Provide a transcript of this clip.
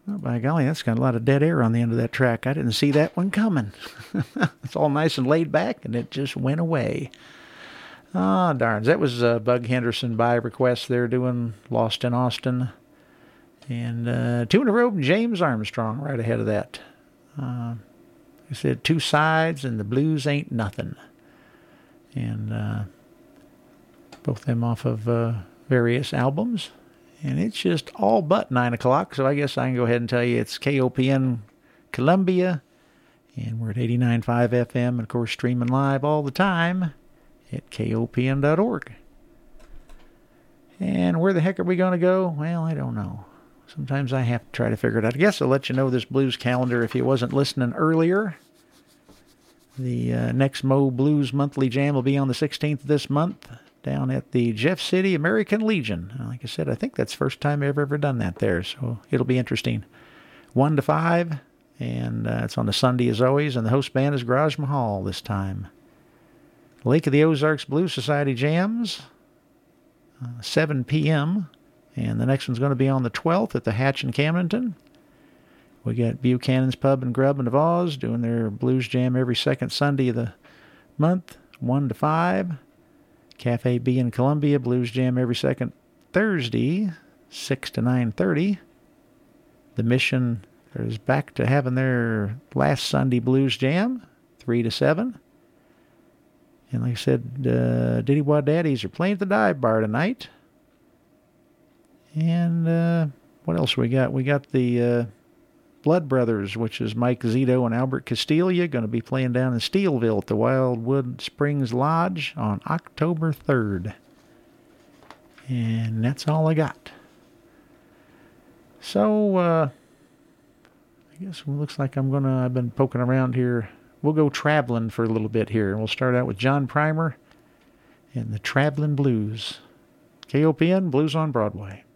Oh, by golly, that's got a lot of dead air on the end of that track. I didn't see that one coming. It's all nice and laid back, and it just went away. Ah, darn. That was Bug Henderson by request there doing Lost in Austin. And two in a row, James Armstrong right ahead of that. He said, Two Sides and the Blues Ain't Nothing. And both them off of various albums. And it's just all but 9 o'clock, so I guess I can go ahead and tell you it's KOPN Columbia, and we're at 89.5 FM, and of course streaming live all the time at KOPN.org. And where the heck are we going to go? Well, I don't know. Sometimes I have to try to figure it out. I guess I'll let you know this blues calendar if you wasn't listening earlier. The next Mo Blues Monthly Jam will be on the 16th of this month, down at the Jeff City American Legion. Like I said, I think that's the first time I've ever done that there, so it'll be interesting. 1 to 5, and it's on a Sunday as always, and the host band is Garage Mahal this time. Lake of the Ozarks Blues Society Jams, 7 p.m., and the next one's going to be on the 12th at the Hatch in Camdenton. We got Buchanan's Pub and Grub in Oz doing their blues jam every second Sunday of the month, 1 to 5. Cafe B in Columbia, Blues Jam every second Thursday, 6 to 9:30. The Mission is back to having their last Sunday Blues Jam, 3 to 7. And like I said, Diddy Wah Daddies are playing at the Dive Bar tonight. And what else we got? We got the Blood Brothers, which is Mike Zito and Albert Castilla, going to be playing down in Steelville at the Wildwood Springs Lodge on October 3rd. And that's all I got. So, I guess it looks like I've been poking around here. We'll go traveling for a little bit here. We'll start out with John Primer and the Traveling Blues. KOPN, Blues on Broadway.